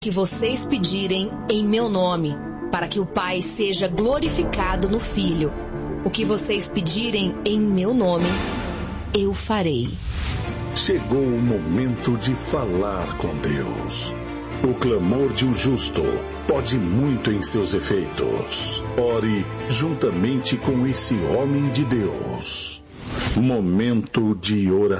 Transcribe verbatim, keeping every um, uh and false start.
que vocês pedirem em meu nome, para que o Pai seja glorificado no Filho. O que vocês pedirem em meu nome, eu farei. Chegou o momento de falar com Deus. O clamor de um justo pode muito em seus efeitos. Ore juntamente com esse homem de Deus. Momento de oração.